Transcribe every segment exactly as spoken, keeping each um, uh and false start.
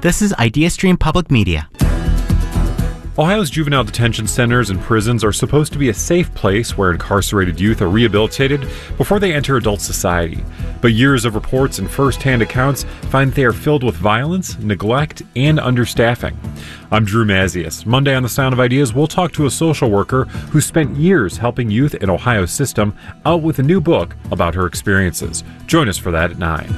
This is IdeaStream Public Media. Ohio's juvenile detention centers and prisons are supposed to be a safe place where incarcerated youth are rehabilitated before they enter adult society. But years of reports and first-hand accounts find they are filled with violence, neglect, and understaffing. I'm Drew Mazius. Monday on The Sound of Ideas, we'll talk to a social worker who spent years helping youth in Ohio's system, out with a new book about her experiences. Join us for that at nine.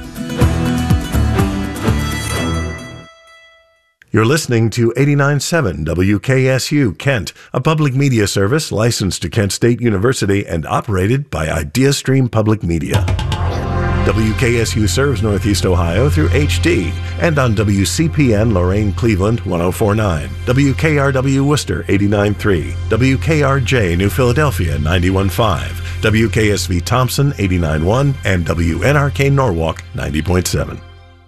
You're listening to eighty-nine point seven W K S U Kent, a public media service licensed to Kent State University and operated by IdeaStream Public Media. W K S U serves Northeast Ohio through H D and on W C P N Lorain Cleveland one oh four point nine, W K R W Worcester eighty-nine point three, W K R J New Philadelphia ninety-one point five, W K S V Thompson eighty-nine point one, and W N R K Norwalk ninety point seven.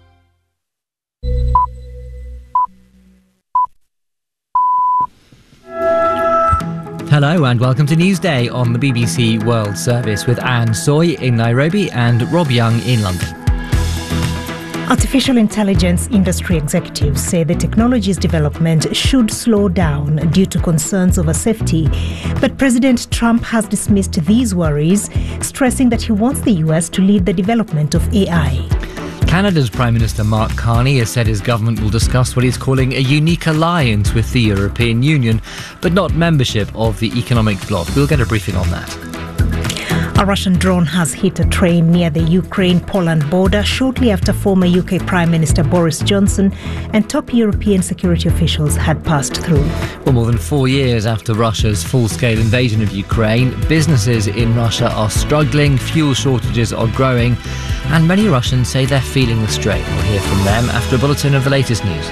Hello and welcome to Newsday on the B B C World Service with Anne Soy in Nairobi and Rob Young in London. Artificial intelligence industry executives say the technology's development should slow down due to concerns over safety. But President Trump has dismissed these worries, stressing that he wants the U S to lead the development of A I. Canada's Prime Minister Mark Carney has said his government will discuss what he's calling a unique alliance with the European Union, but not membership of the economic bloc. We'll get a briefing on that. A Russian drone has hit a train near the Ukraine-Poland border shortly after former U K Prime Minister Boris Johnson and top European security officials had passed through. Well, more than four years after Russia's full-scale invasion of Ukraine, businesses in Russia are struggling, fuel shortages are growing, and many Russians say they're feeling the strain. We'll hear from them after a bulletin of the latest news.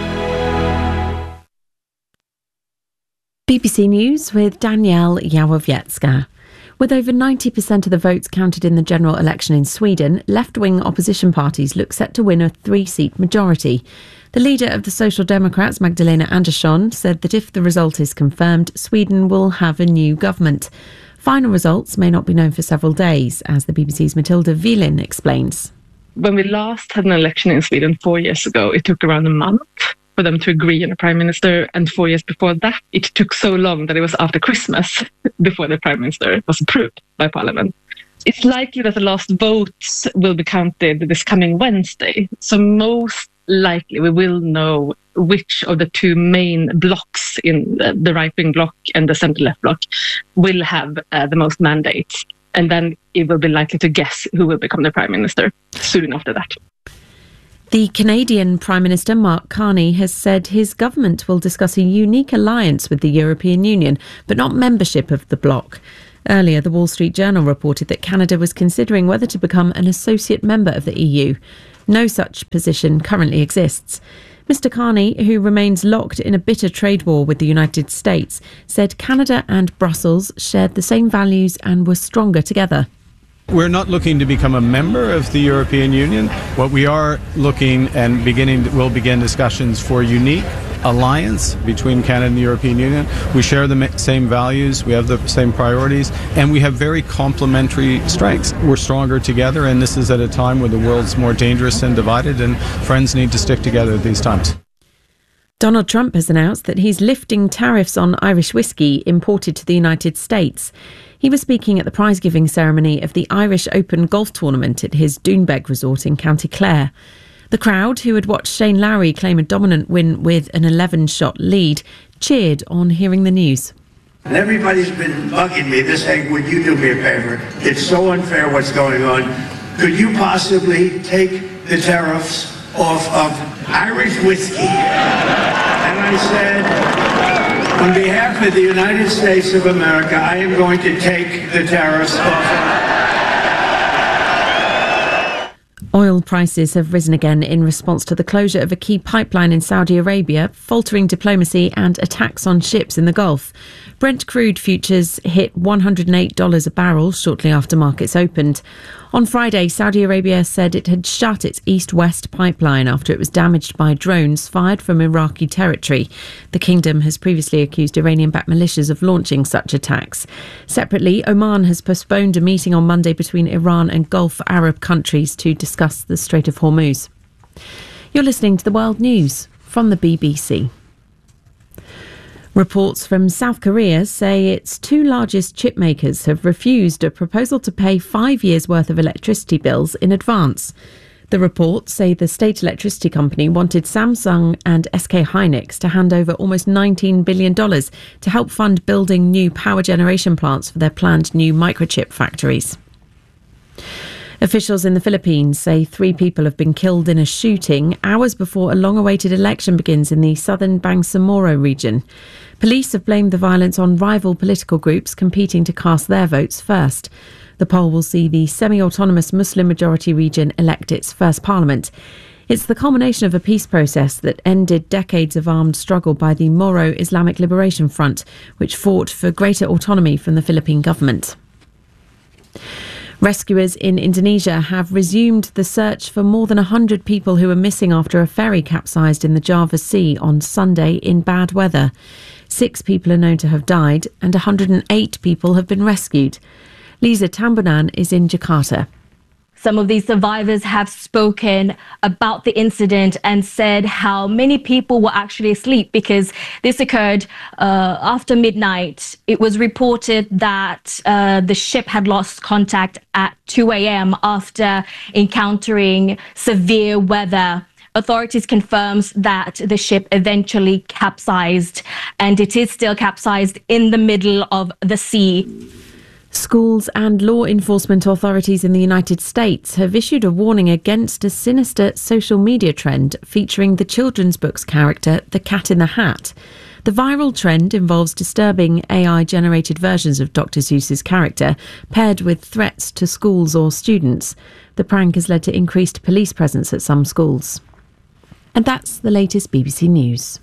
B B C News with Danielle Jałowiecka. With over ninety percent of the votes counted in the general election in Sweden, left-wing opposition parties look set to win a three-seat majority. The leader of the Social Democrats, Magdalena Andersson, said that if the result is confirmed, Sweden will have a new government. Final results may not be known for several days, as the B B C's Matilda Wiehlin explains. When we last had an election in Sweden four years ago, it took around a month for them to agree on a prime minister. And four years before that, it took so long that it was after Christmas before the prime minister was approved by parliament. It's likely that the last votes will be counted this coming Wednesday. So most likely we will know which of the two main blocks in the, the right-wing bloc and the centre-left bloc will have uh, the most mandates. And then it will be likely to guess who will become the prime minister soon after that. The Canadian Prime Minister Mark Carney has said his government will discuss a unique alliance with the European Union, but not membership of the bloc. Earlier, the Wall Street Journal reported that Canada was considering whether to become an associate member of the E U. No such position currently exists. Mister Carney, who remains locked in a bitter trade war with the United States, said Canada and Brussels shared the same values and were stronger together. We're not looking to become a member of the European Union. What we are looking and beginning, we'll begin discussions for a unique alliance between Canada and the European Union. We share the same values, we have the same priorities, and we have very complementary strengths. We're stronger together, and this is at a time when the world's more dangerous and divided, and friends need to stick together at these times. Donald Trump has announced that he's lifting tariffs on Irish whiskey imported to the United States. He was speaking at the prize-giving ceremony of the Irish Open golf tournament at his Doonbeg resort in County Clare. The crowd, who had watched Shane Lowry claim a dominant win with an eleven-shot lead, cheered on hearing the news. And everybody's been bugging me. They're saying, would you do me a favor? It's so unfair what's going on. Could you possibly take the tariffs off of Irish whiskey? And I said, on behalf of the United States of America, I am going to take the tariffs off. Oil prices have risen again in response to the closure of a key pipeline in Saudi Arabia, faltering diplomacy and attacks on ships in the Gulf. Brent crude futures hit one hundred eight dollars a barrel shortly after markets opened. On Friday, Saudi Arabia said it had shut its east-west pipeline after it was damaged by drones fired from Iraqi territory. The kingdom has previously accused Iranian-backed militias of launching such attacks. Separately, Oman has postponed a meeting on Monday between Iran and Gulf Arab countries to discuss the Strait of Hormuz. You're listening to the World News from the B B C. Reports from South Korea say its two largest chip makers have refused a proposal to pay five years' worth of electricity bills in advance. The reports say the state electricity company wanted Samsung and S K Hynix to hand over almost nineteen billion dollars to help fund building new power generation plants for their planned new microchip factories. Officials in the Philippines say three people have been killed in a shooting hours before a long-awaited election begins in the southern Bangsamoro region. Police have blamed the violence on rival political groups competing to cast their votes first. The poll will see the semi-autonomous Muslim-majority region elect its first parliament. It's the culmination of a peace process that ended decades of armed struggle by the Moro Islamic Liberation Front, which fought for greater autonomy from the Philippine government. Rescuers in Indonesia have resumed the search for more than one hundred people who were missing after a ferry capsized in the Java Sea on Sunday in bad weather. Six people are known to have died and one hundred eight people have been rescued. Lisa Tambunan is in Jakarta. Some of these survivors have spoken about the incident and said how many people were actually asleep because this occurred uh, after midnight. It was reported that uh, the ship had lost contact at two a.m. after encountering severe weather. Authorities confirms that the ship eventually capsized, and it is still capsized in the middle of the sea. Schools and law enforcement authorities in the United States have issued a warning against a sinister social media trend featuring the children's book's character, the Cat in the Hat. The viral trend involves disturbing A I-generated versions of Doctor Seuss's character, paired with threats to schools or students. The prank has led to increased police presence at some schools. And that's the latest B B C News.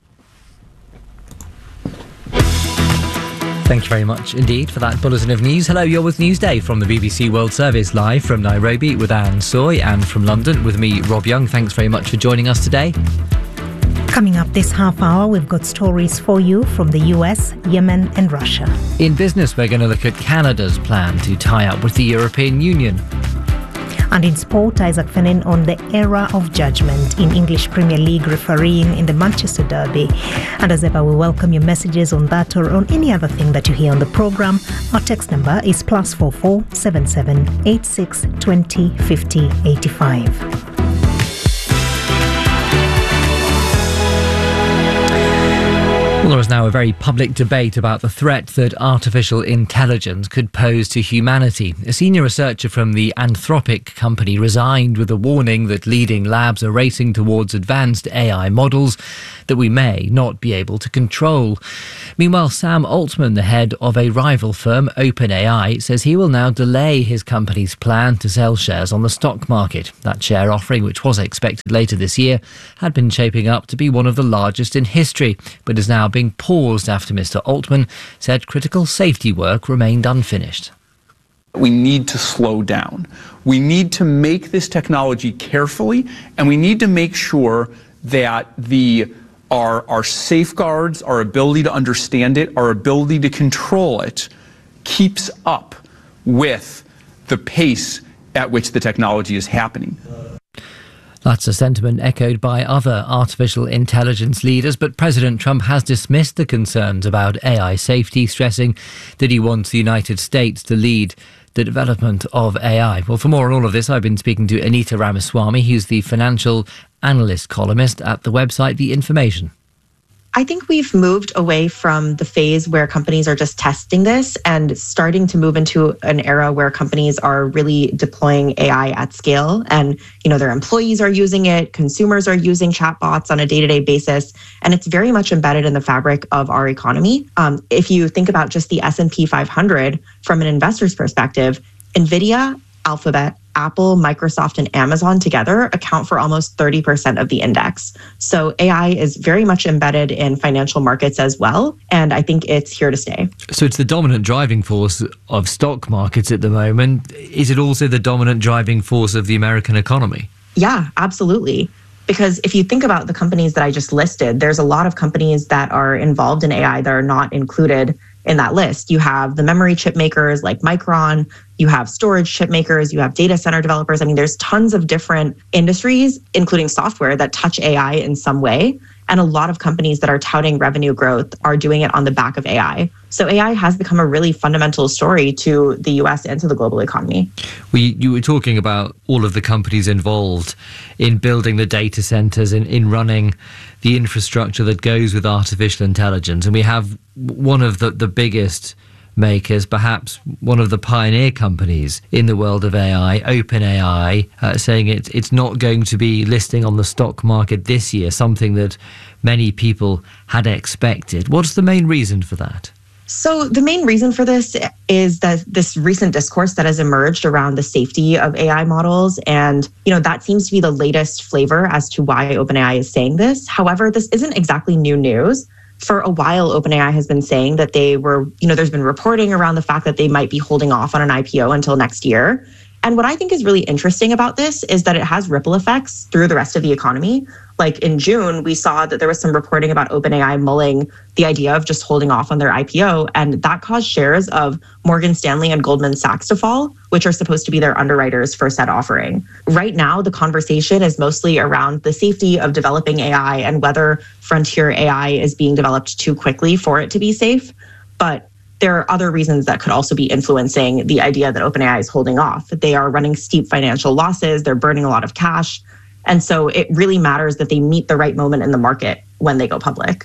Thank you very much indeed for that bulletin of news. Hello, you're with Newsday from the B B C World Service, live from Nairobi with Anne Soy, and from London with me, Rob Young. Thanks very much for joining us today. Coming up this half hour, we've got stories for you from the U S, Yemen and Russia. In business, we're going to look at Canada's plan to tie up with the European Union. And in sport, Isaac Fenin on the era of judgment in English Premier League refereeing in the Manchester Derby. And as ever, we welcome your messages on that or on any other thing that you hear on the programme. Our text number is plus four four seven seven eight six twenty fifty eighty five. Well, there is now a very public debate about the threat that artificial intelligence could pose to humanity. A senior researcher from the Anthropic company resigned with a warning that leading labs are racing towards advanced A I models that we may not be able to control. Meanwhile, Sam Altman, the head of a rival firm, OpenAI, says he will now delay his company's plan to sell shares on the stock market. That share offering, which was expected later this year, had been shaping up to be one of the largest in history, but is now being paused after Mister Altman said critical safety work remained unfinished. We need to slow down. We need to make this technology carefully, and we need to make sure that the our, our safeguards, our ability to understand it, our ability to control it, keeps up with the pace at which the technology is happening. That's a sentiment echoed by other artificial intelligence leaders, but President Trump has dismissed the concerns about A I safety, stressing that he wants the United States to lead the development of A I. Well, for more on all of this, I've been speaking to Anita Ramaswamy, who's the financial analyst columnist at the website The Information. I think we've moved away from the phase where companies are just testing this and starting to move into an era where companies are really deploying A I at scale. And, you know, their employees are using it, consumers are using chatbots on a day-to-day basis, and it's very much embedded in the fabric of our economy. Um, if you think about just the S and P five hundred from an investor's perspective, NVIDIA, Alphabet, Apple, Microsoft, and Amazon together account for almost thirty percent of the index. So A I is very much embedded in financial markets as well, and I think it's here to stay. So it's the dominant driving force of stock markets at the moment. Is it also the dominant driving force of the American economy? Yeah, absolutely. Because if you think about the companies that I just listed, there's a lot of companies that are involved in A I that are not included in that list. You have the memory chip makers like Micron, you have storage chip makers, you have data center developers. I mean, there's tons of different industries, including software, that touch A I in some way. And a lot of companies that are touting revenue growth are doing it on the back of A I. So A I has become a really fundamental story to the U S and to the global economy. We, you were talking about all of the companies involved in building the data centers, in, in running the infrastructure that goes with artificial intelligence. And we have one of the, the biggest makers, perhaps one of the pioneer companies in the world of A I, OpenAI, uh, saying it, it's not going to be listing on the stock market this year, something that many people had expected. What's the main reason for that? So the main reason for this is that this recent discourse that has emerged around the safety of A I models. And, you know, that seems to be the latest flavor as to why OpenAI is saying this. However, this isn't exactly new news. For a while, OpenAI has been saying that they were, you know, there's been reporting around the fact that they might be holding off on an I P O until next year. And what I think is really interesting about this is that it has ripple effects through the rest of the economy. Like in June, we saw that there was some reporting about OpenAI mulling the idea of just holding off on their I P O. And that caused shares of Morgan Stanley and Goldman Sachs to fall, which are supposed to be their underwriters for said offering. Right now, the conversation is mostly around the safety of developing A I and whether frontier A I is being developed too quickly for it to be safe. But there are other reasons that could also be influencing the idea that OpenAI is holding off. They are running steep financial losses. They're burning a lot of cash. And so it really matters that they meet the right moment in the market when they go public.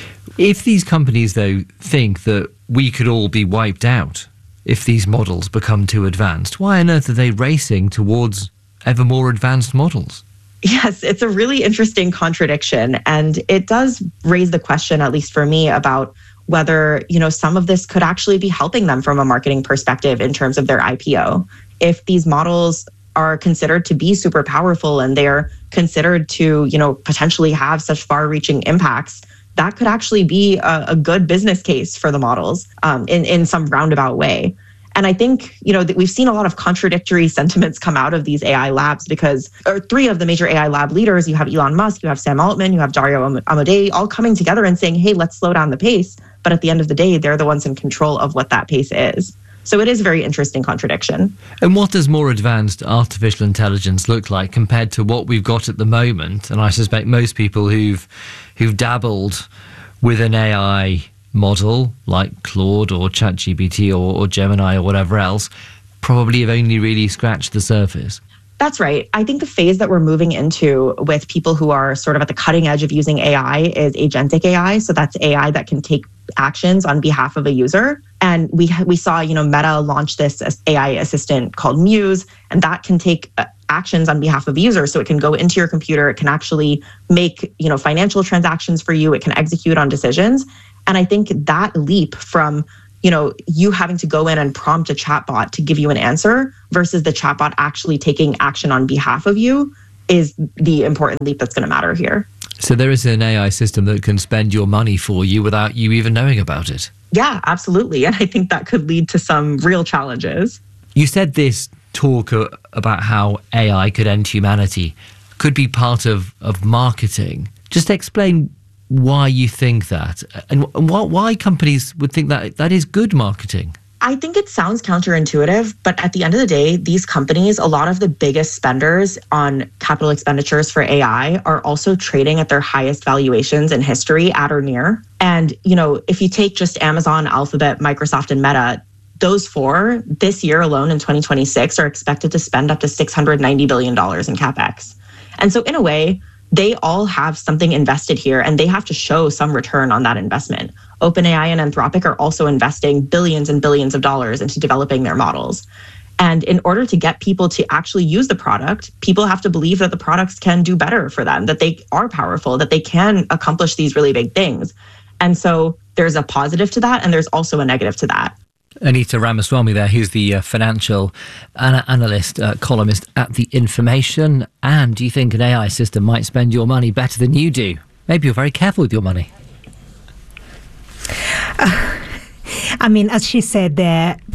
If these companies, though, think that we could all be wiped out if these models become too advanced, why on earth are they racing towards ever more advanced models? Yes, it's a really interesting contradiction. And it does raise the question, at least for me, about whether, you know, some of this could actually be helping them from a marketing perspective in terms of their I P O. If these models are considered to be super powerful and they're considered to, you know, potentially have such far-reaching impacts, that could actually be a, a good business case for the models um, in, in some roundabout way. And I think, you know, that we've seen a lot of contradictory sentiments come out of these A I labs because, or three of the major A I lab leaders, you have Elon Musk, you have Sam Altman, you have Dario Amodei, all coming together and saying, hey, let's slow down the pace. But at the end of the day, they're the ones in control of what that pace is. So it is a very interesting contradiction. And what does more advanced artificial intelligence look like compared to what we've got at the moment? And I suspect most people who've who've dabbled with an A I model like Claude or ChatGPT or, or Gemini or whatever else probably have only really scratched the surface. That's right. I think the phase that we're moving into with people who are sort of at the cutting edge of using A I is agentic A I. So that's A I that can take actions on behalf of a user. And we we saw, you know, Meta launch this A I assistant called Muse, and that can take actions on behalf of users. So it can go into your computer, it can actually make, you know, financial transactions for you, it can execute on decisions. And I think that leap from, you know, you having to go in and prompt a chatbot to give you an answer versus the chatbot actually taking action on behalf of you is the important leap that's going to matter here. So there is an A I system that can spend your money for you without you even knowing about it. Yeah, absolutely. And I think that could lead to some real challenges. You said this talk about how A I could end humanity could be part of, of marketing. Just explain why you think that and why, why companies would think that that is good marketing. I think it sounds counterintuitive, but at the end of the day, these companies, a lot of the biggest spenders on capital expenditures for A I are also trading at their highest valuations in history at or near. And, you know, if you take just Amazon, Alphabet, Microsoft, and Meta, those four this year alone in twenty twenty-six are expected to spend up to six hundred ninety billion dollars in CapEx. And so in a way, they all have something invested here and they have to show some return on that investment. OpenAI and Anthropic are also investing billions and billions of dollars into developing their models. And in order to get people to actually use the product, people have to believe that the products can do better for them, that they are powerful, that they can accomplish these really big things. And so there's a positive to that and there's also a negative to that. Anita Ramaswamy there, who's the uh, financial ana- analyst, uh, columnist at The Information. And do you think an A I system might spend your money better than you do? Maybe you're very careful with your money. Uh, I mean, as she said there,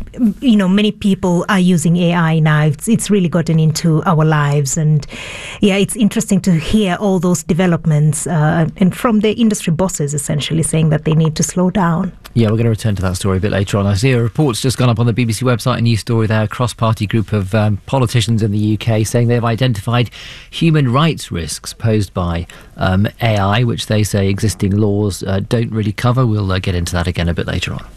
you know, many people are using A I now. It's, it's really gotten into our lives. And yeah, it's interesting to hear all those developments uh, and from the industry bosses essentially saying that they need to slow down. Yeah, we're going to return to that story a bit later on. I see a report's just gone up on the B B C website, a news story there, a cross-party group of um, politicians in the U K saying they've identified human rights risks posed by um, A I, which they say existing laws uh, don't really cover. We'll uh, get into that again a bit later on.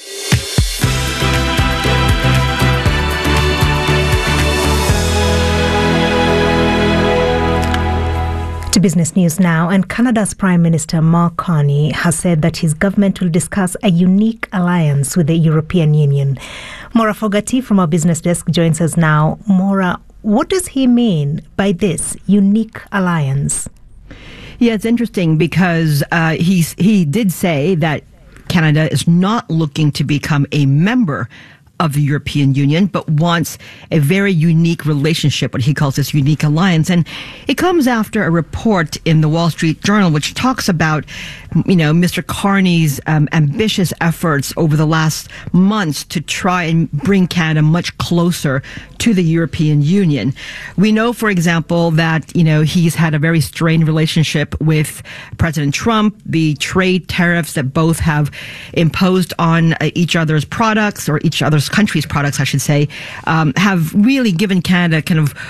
To business news now, and Canada's Prime Minister Mark Carney has said that his government will discuss a unique alliance with the European Union. Maura Fogarty from our business desk joins us now. Maura, what does he mean by this unique alliance? Yeah, it's interesting because uh, he's, he did say that Canada is not looking to become a member of the European Union, but wants a very unique relationship, what he calls this unique alliance. And it comes after a report in the Wall Street Journal, which talks about, you know, Mister Carney's um, ambitious efforts over the last months to try and bring Canada much closer to the European Union. We know, for example, that, you know, he's had a very strained relationship with President Trump, the trade tariffs that both have imposed on uh, each other's products, or each other's countries' products, I should say, um, have really given Canada kind of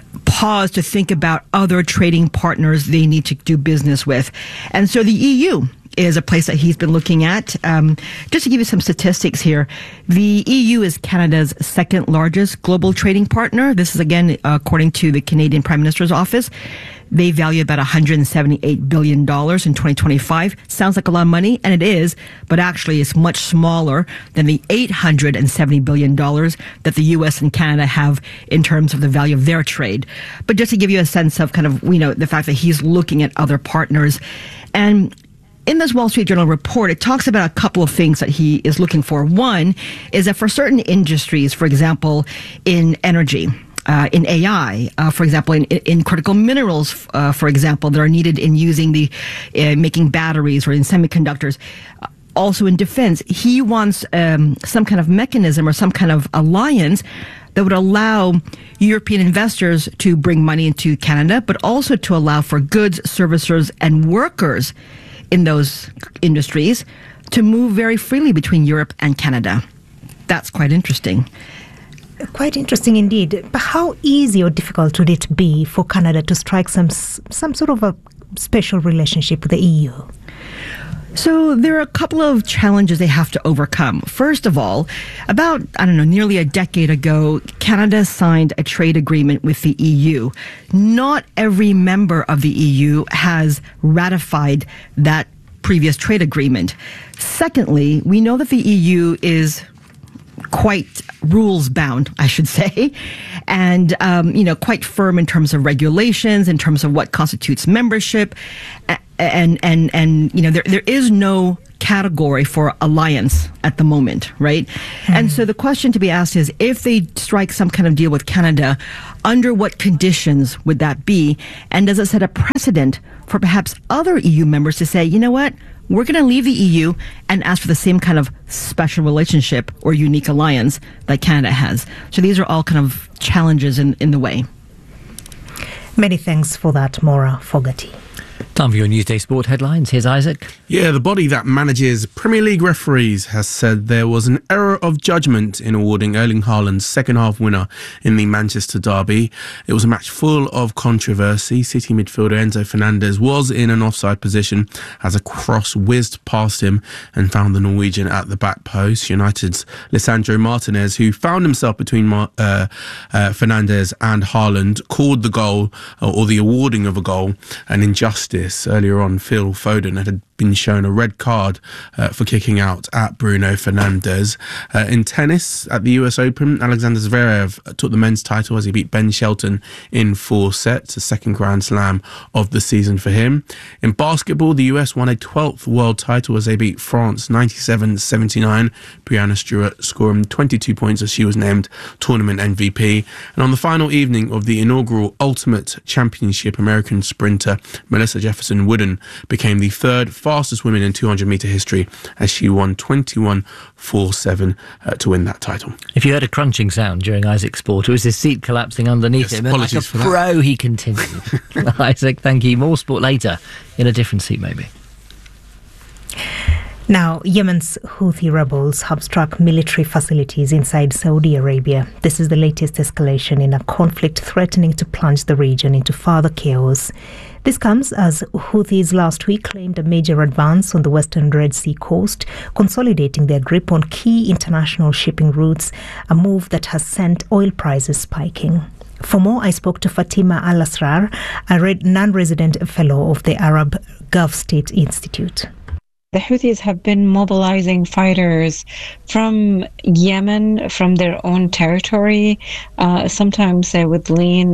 pause to think about other trading partners they need to do business with. And so the E U is a place that he's been looking at. Um, just to give you some statistics here, the E U is Canada's second largest global trading partner. This is, again, according to the Canadian Prime Minister's office. They value about one hundred seventy-eight billion dollars in twenty twenty-five. Sounds like a lot of money, and it is, but actually it's much smaller than the eight hundred seventy billion dollars that the U S and Canada have in terms of the value of their trade. But just to give you a sense of kind of, you know, the fact that he's looking at other partners. And in this Wall Street Journal report, it talks about a couple of things that he is looking for. One is that for certain industries, for example, in energy, Uh, in A I, uh, for example, in, in critical minerals, uh, for example, that are needed in using the, uh, making batteries or in semiconductors. Uh, also in defense, he wants um, some kind of mechanism or some kind of alliance that would allow European investors to bring money into Canada, but also to allow for goods, services, and workers in those industries to move very freely between Europe and Canada. That's quite interesting. Quite interesting indeed. But how easy or difficult would it be for Canada to strike some some sort of a special relationship with the E U? So there are a couple of challenges they have to overcome. First of all, about, I don't know, nearly a decade ago, Canada signed a trade agreement with the E U. Not every member of the E U has ratified that previous trade agreement. Secondly, we know that the E U is quite rules bound, I should say, and, um, you know, quite firm in terms of regulations, in terms of what constitutes membership. And, and, and, you know, there, there is no category for alliance at the moment, right? Mm-hmm. And so the question to be asked is, if they strike some kind of deal with Canada, under what conditions would that be? And does it set a precedent for perhaps other E U members to say, you know what, we're going to leave the E U and ask for the same kind of special relationship or unique alliance that Canada has? So these are all kind of challenges in, in the way. Many thanks for that, Maura Fogarty. Time for your Newsday Sport headlines. Here's Isaac. Yeah, the body that manages Premier League referees has said there was an error of judgment in awarding Erling Haaland's second-half winner in the Manchester derby. It was a match full of controversy. City midfielder Enzo Fernandez was in an offside position as a cross whizzed past him and found the Norwegian at the back post. United's Lisandro Martinez, who found himself between Mar- uh, uh, Fernandez and Haaland, called the goal, uh, or the awarding of a goal, an injustice. Earlier on, Phil Foden had been shown a red card uh, for kicking out at Bruno Fernandes. Uh, in tennis, at the U S Open, Alexander Zverev took the men's title as he beat Ben Shelton in four sets, a second Grand Slam of the season for him. In basketball, the U S won a twelfth world title as they beat France ninety-seven seventy-nine. Brianna Stewart scoring twenty-two points as she was named tournament M V P. And on the final evening of the inaugural Ultimate Championship, American sprinter Melissa Jefferson Wooden became the third fastest women in two hundred metre history as she won twenty-one four seven uh, to win that title. If you heard a crunching sound during Isaac's sport, it was his seat collapsing underneath yes, him. And like a pro, that. He continued. Isaac, thank you. More sport later, in a different seat maybe. Now, Yemen's Houthi rebels have struck military facilities inside Saudi Arabia. This is the latest escalation in a conflict threatening to plunge the region into further chaos. This comes as Houthis last week claimed a major advance on the western Red Sea coast, consolidating their grip on key international shipping routes, a move that has sent oil prices spiking. For more, I spoke to Fatima Al-Asrar, a non-resident fellow of the Arab Gulf State Institute. The Houthis have been mobilizing fighters from Yemen, from their own territory. Uh, sometimes they would lean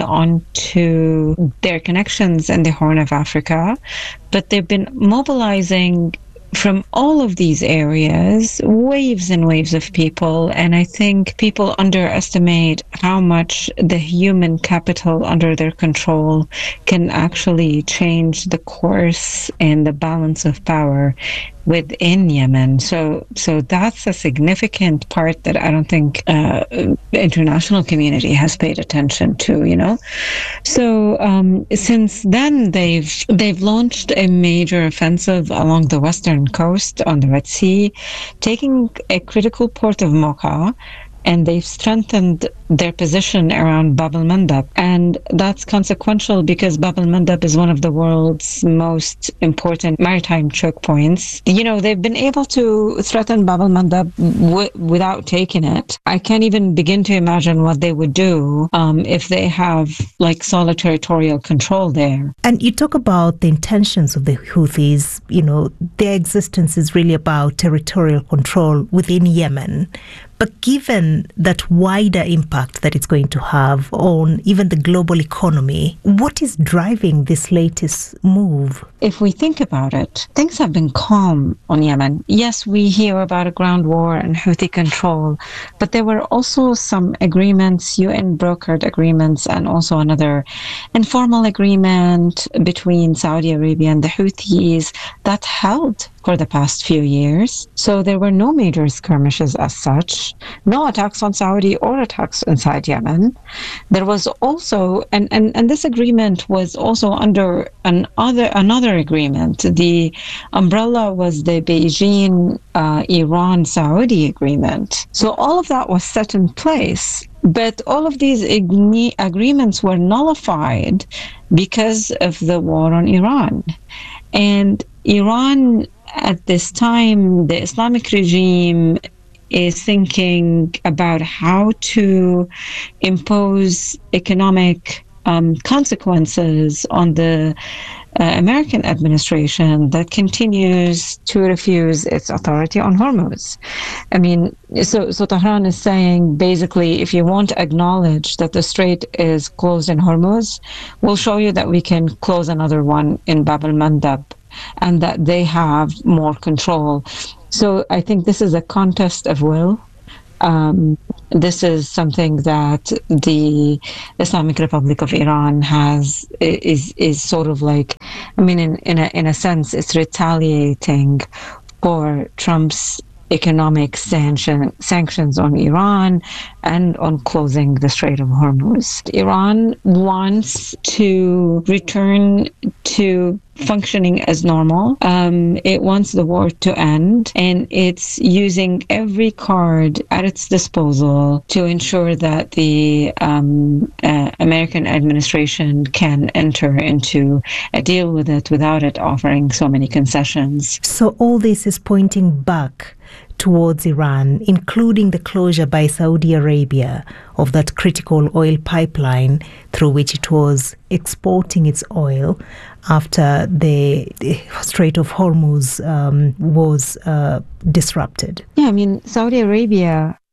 onto their connections in the Horn of Africa, but they've been mobilizing from all of these areas, waves and waves of people. And I think people underestimate how much the human capital under their control can actually change the course and the balance of power within Yemen. So so that's a significant part that I don't think uh, the international community has paid attention to, you know. So um, since then, they've they've launched a major offensive along the western coast on the Red Sea, taking a critical port of Mocha, and they've strengthened their position around Bab el-Mandab. And that's consequential because Bab el-Mandab is one of the world's most important maritime choke points. You know, they've been able to threaten Bab el-Mandab w- without taking it. I can't even begin to imagine what they would do um, if they have like solid territorial control there. And you talk about the intentions of the Houthis. You know, their existence is really about territorial control within Yemen. But given that wider impact that it's going to have on even the global economy, what is driving this latest move? If we think about it, things have been calm on Yemen. Yes, we hear about a ground war and Houthi control, but there were also some agreements, U N brokered agreements, and also another informal agreement between Saudi Arabia and the Houthis that held for the past few years. So there were no major skirmishes as such, no attacks on Saudi or attacks inside Yemen. There was also, and, and, and this agreement was also under an other, another agreement. The umbrella was the Beijing, uh, Iran, Saudi agreement. So all of that was set in place. But all of these igni- agreements were nullified because of the war on Iran. And Iran, at this time, the Islamic regime is thinking about how to impose economic um, consequences on the uh, American administration that continues to refuse its authority on Hormuz. I mean, so, so Tehran is saying, basically, if you won't acknowledge that the strait is closed in Hormuz, we'll show you that we can close another one in Bab el-Mandab, and that they have more control. So I think this is a contest of will. Um, this is something that the Islamic Republic of Iran has is is sort of like, I mean, in in a in a sense, it's retaliating for Trump's economic sanction, sanctions on Iran and on closing the Strait of Hormuz. Iran wants to return to functioning as normal. Um, it wants the war to end, and it's using every card at its disposal to ensure that the um, uh, American administration can enter into a deal with it without it offering so many concessions. So all this is pointing back towards Iran, including the closure by Saudi Arabia of that critical oil pipeline through which it was exporting its oil after the, the Strait of Hormuz um, was uh, disrupted. Yeah, I mean, Saudi Arabia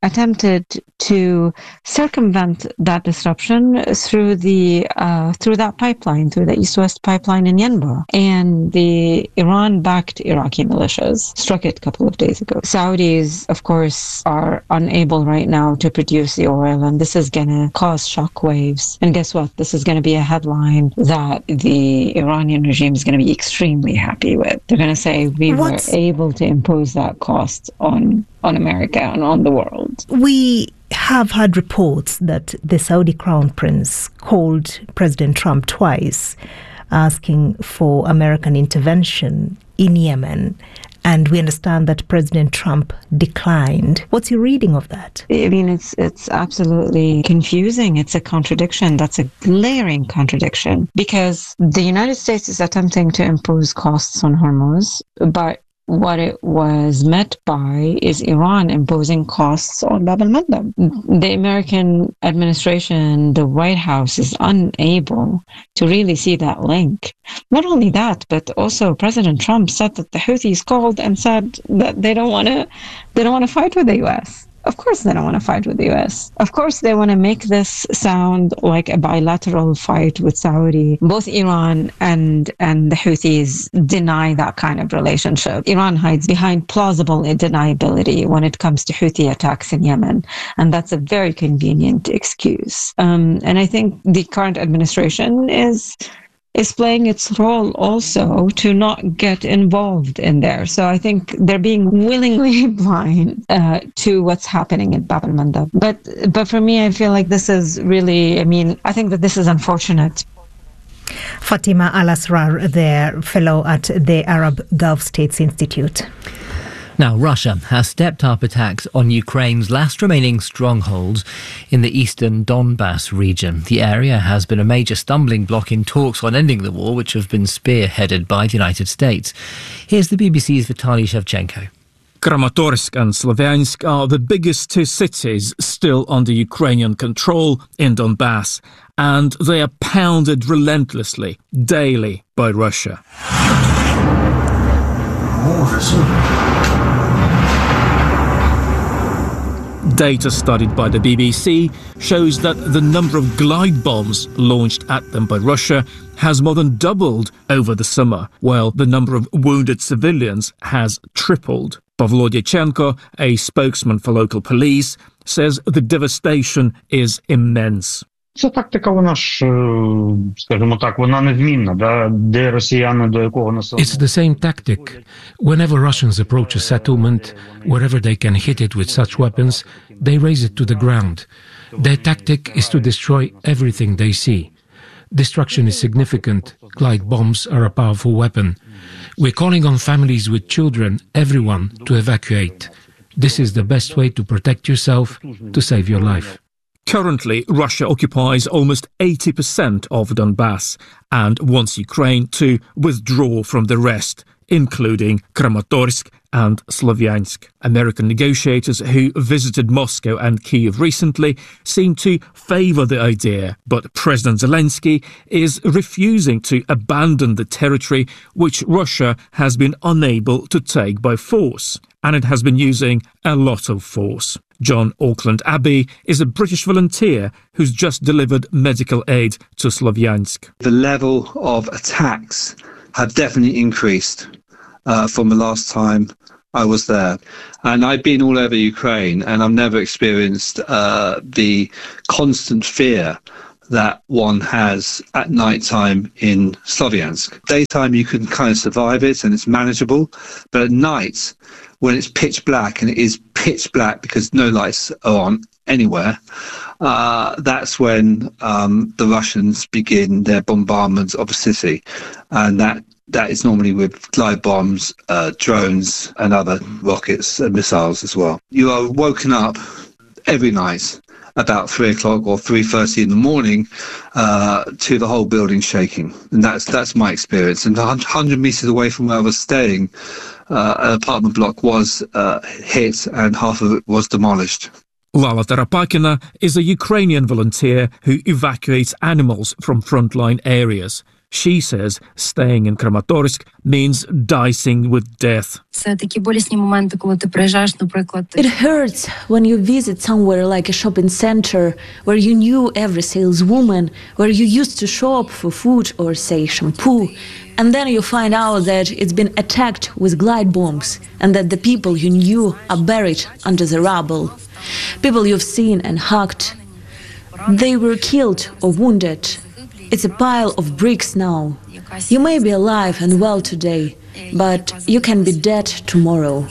attempted to circumvent that disruption through the uh, through that pipeline, through the East-West pipeline in Yanbu. And the Iran-backed Iraqi militias struck it a couple of days ago. Saudis, of course, are unable right now to produce the oil, and this is going to cause shockwaves. And guess what? This is going to be a headline that the Iranian regime is going to be extremely happy with. They're going to say, we What's... were able to impose that cost on on America and on the world. We have had reports that the Saudi Crown Prince called President Trump twice asking for American intervention in Yemen. And we understand that President Trump declined. What's your reading of that? I mean, it's it's absolutely confusing. It's a contradiction. That's a glaring contradiction, because the United States is attempting to impose costs on Hormuz, but what it was met by is Iran imposing costs on Bab al-Mandab. The American administration, the White House, is unable to really see that link. Not only that, but also President Trump said that the Houthis called and said that they don't want to, they don't want to fight with the U S. Of course they don't want to fight with the U S. Of course they want to make this sound like a bilateral fight with Saudi. Both Iran and, and the Houthis deny that kind of relationship. Iran hides behind plausible deniability when it comes to Houthi attacks in Yemen. And that's a very convenient excuse. Um, and I think the current administration is... is playing its role also to not get involved in there. So I think they're being willingly blind uh, to what's happening in Bab al-Mandab. But, but for me, I feel like this is really, I mean, I think that this is unfortunate. Fatima Al-Asrar there, fellow at the Arab Gulf States Institute. Now, Russia has stepped up attacks on Ukraine's last remaining strongholds in the eastern Donbas region. The area has been a major stumbling block in talks on ending the war, which have been spearheaded by the United States. Here's the B B C's Vitaly Shevchenko. Kramatorsk and Slavyansk are the biggest two cities still under Ukrainian control in Donbass, and they are pounded relentlessly, daily, by Russia. Data studied by the B B C shows that the number of glide bombs launched at them by Russia has more than doubled over the summer, while the number of wounded civilians has tripled. Pavlo Dyachenko, a spokesman for local police, says the devastation is immense. Ця тактика, вона ж, скажімо так, вона незмінна, да? Де росіяни до якого населення. It's the same tactic. Whenever Russians approach a settlement, wherever they can hit it with such weapons, they raise it to the ground. Their tactic is to destroy everything they see. Destruction is significant. Glide bombs are a powerful weapon. We're calling on families with children, everyone, to evacuate. This is the best way to protect yourself, to save your life. Currently, Russia occupies almost eighty percent of Donbass and wants Ukraine to withdraw from the rest, including Kramatorsk and Slavyansk. American negotiators who visited Moscow and Kyiv recently seem to favour the idea, but President Zelensky is refusing to abandon the territory which Russia has been unable to take by force, and it has been using a lot of force. John Auckland Abbey is a British volunteer who's just delivered medical aid to Slavyansk. The level of attacks have definitely increased uh, from the last time I was there. And I've been all over Ukraine, and I've never experienced uh, the constant fear that one has at night time in Slavyansk. Daytime you can kind of survive it and it's manageable, but at night when it's pitch black, and it is pitch black because no lights are on anywhere, uh, that's when um, the Russians begin their bombardment of the city, and that that is normally with glide bombs, uh, drones and other rockets and missiles as well. You are woken up every night about three o'clock or three thirty in the morning uh, to the whole building shaking. And that's that's my experience. And one hundred metres away from where I was staying, uh, an apartment block was uh, hit and half of it was demolished. Lala Tarapakina is a Ukrainian volunteer who evacuates animals from frontline areas. She says staying in Kramatorsk means dicing with death. It hurts when you visit somewhere like a shopping center where you knew every saleswoman, where you used to shop for food or, say, shampoo, and then you find out that it's been attacked with glide bombs and that the people you knew are buried under the rubble. People you've seen and hugged, they were killed or wounded. It's a pile of bricks now. You may be alive and well today, but you can be dead tomorrow.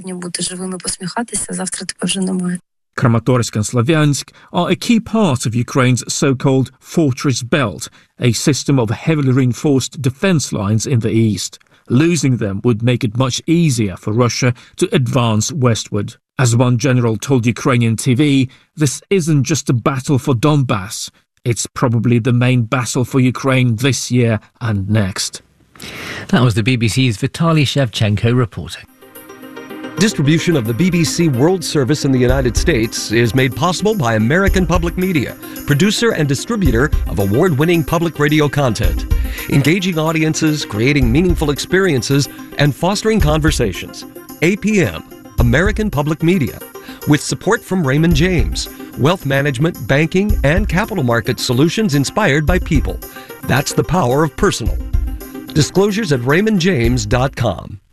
Kramatorsk and Slavyansk are a key part of Ukraine's so-called Fortress Belt, a system of heavily reinforced defense lines in the east. Losing them would make it much easier for Russia to advance westward. As one general told Ukrainian T V, this isn't just a battle for Donbass. It's probably the main battle for Ukraine this year and next. That was the B B C's Vitaly Shevchenko reporting. Distribution of the B B C World Service in the United States is made possible by American Public Media, producer and distributor of award-winning public radio content, engaging audiences, creating meaningful experiences, and fostering conversations. A P M, American Public Media, with support from Raymond James, wealth management, banking, and capital market solutions inspired by people. That's the power of personal. Disclosures at raymond james dot com.